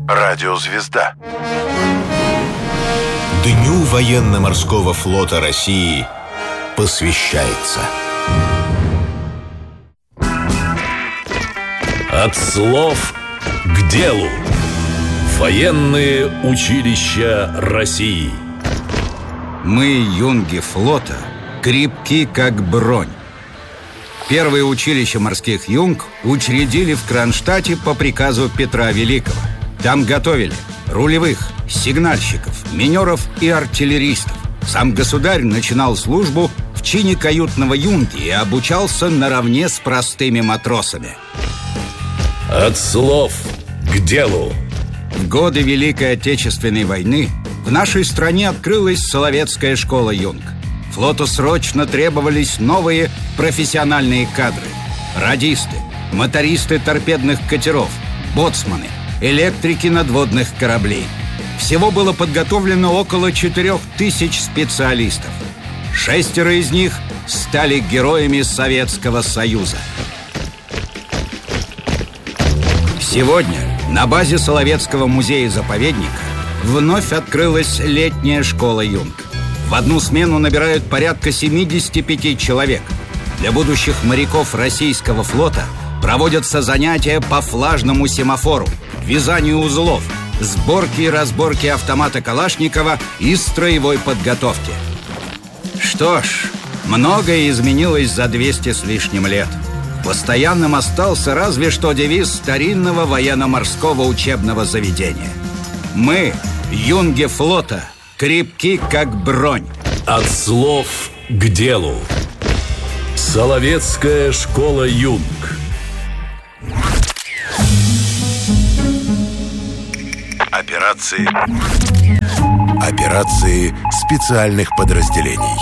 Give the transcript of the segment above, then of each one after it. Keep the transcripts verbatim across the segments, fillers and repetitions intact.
Радиозвезда. Дню военно-морского флота России посвящается. От слов к делу. Военные училища России. Мы, юнги флота, крепки как бронь. Первое училище морских юнг учредили в Кронштадте по приказу Петра Великого. Там готовили рулевых, сигнальщиков, минеров и артиллеристов. Сам государь начинал службу в чине каютного юнги и обучался наравне с простыми матросами. От слов к делу. В годы Великой Отечественной войны в нашей стране открылась Соловецкая школа юнг. Флоту срочно требовались новые профессиональные кадры. Радисты, мотористы торпедных катеров, боцманы, электрики надводных кораблей. Всего было подготовлено около четырех тысяч специалистов. Шестеро из них стали героями Советского Союза. Сегодня на базе Соловецкого музея-заповедника вновь открылась летняя школа юнг. В одну смену набирают порядка семидесяти пяти человек. Для будущих моряков российского флота проводятся занятия по флажному семафору, вязанию узлов, сборке и разборке автомата Калашникова и строевой подготовке. Что ж, многое изменилось за двести с лишним лет. Постоянным остался разве что девиз старинного военно-морского учебного заведения. Мы, юнги флота, крепки как бронь. От слов к делу. Соловецкая школа юнг. Операции. Операции специальных подразделений.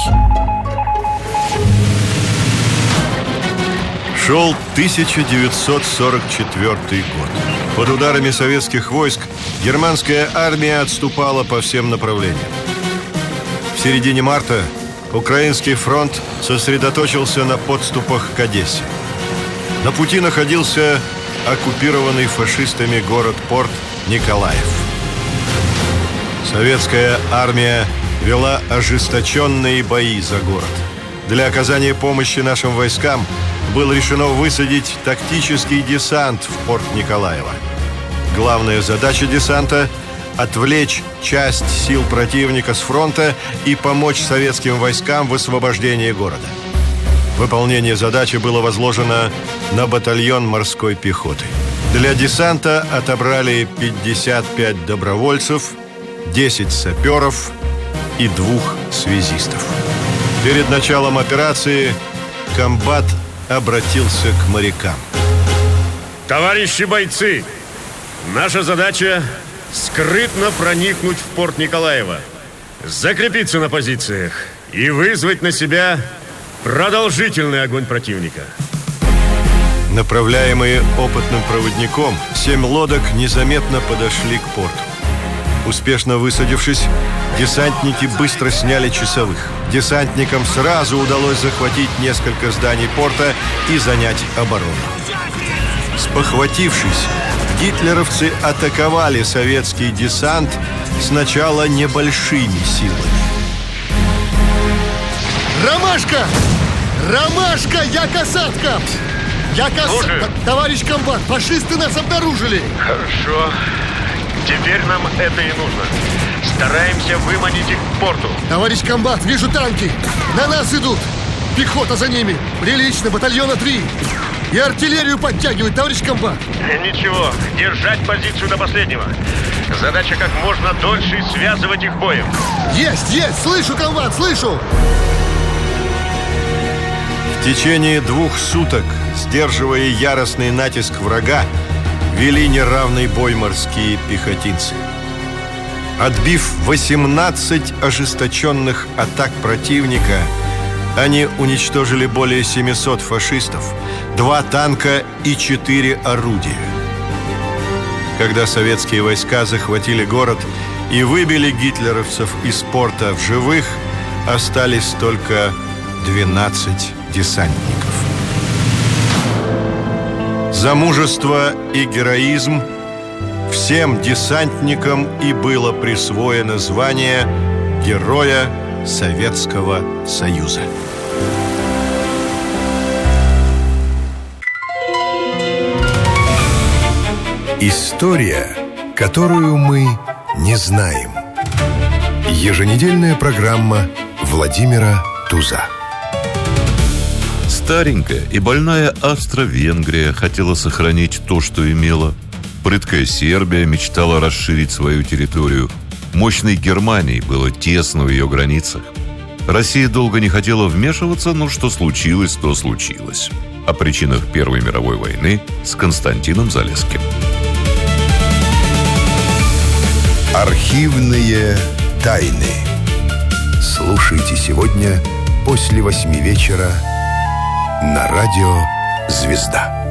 Шел тысяча девятьсот сорок четвёртый год. Под ударами советских войск германская армия отступала по всем направлениям. В середине марта Украинский фронт сосредоточился на подступах к Одессе. На пути находился оккупированный фашистами город-порт Николаев. Советская армия вела ожесточенные бои за город. Для оказания помощи нашим войскам было решено высадить тактический десант в порт Николаева. Главная задача десанта – отвлечь часть сил противника с фронта и помочь советским войскам в освобождении города. Выполнение задачи было возложено на батальон морской пехоты. Для десанта отобрали пятьдесят пять добровольцев, десять саперов и двух связистов. Перед началом операции комбат обратился к морякам. Товарищи бойцы, наша задача – скрытно проникнуть в порт Николаева, закрепиться на позициях и вызвать на себя продолжительный огонь противника. Направляемые опытным проводником, семь лодок незаметно подошли к порту. Успешно высадившись, десантники быстро сняли часовых. Десантникам сразу удалось захватить несколько зданий порта и занять оборону. Спохватившись, гитлеровцы атаковали советский десант сначала небольшими силами. Ромашка! Ромашка! Я касатка! Я касатка! Товарищ комбат, фашисты нас обнаружили! Хорошо. Теперь нам это и нужно. Стараемся выманить их к порту. Товарищ комбат, вижу танки. На нас идут. Пехота за ними. Прилично, батальона три. И артиллерию подтягивает, товарищ комбат. Ничего, держать позицию до последнего. Задача как можно дольше связывать их боем. Есть, есть, слышу, комбат, слышу. В течение двух суток, сдерживая яростный натиск врага, вели неравный бой морские пехотинцы. Отбив восемнадцать ожесточенных атак противника, они уничтожили более семисот фашистов, два танка и четыре орудия. Когда советские войска захватили город и выбили гитлеровцев из порта в живых, остались только двенадцать десантников. За мужество и героизм Всем десантникам и было присвоено звание Героя Советского Союза. История, которую мы не знаем. Еженедельная программа Владимира Туза. Старенькая и больная Австро-Венгрия хотела сохранить то, что имела. Прыткая Сербия мечтала расширить свою территорию. Мощной Германии было тесно в ее границах. Россия долго не хотела вмешиваться, но что случилось, то случилось. О причинах Первой мировой войны с Константином Залесским. Архивные тайны. Слушайте сегодня после восьми вечера на радио «Звезда».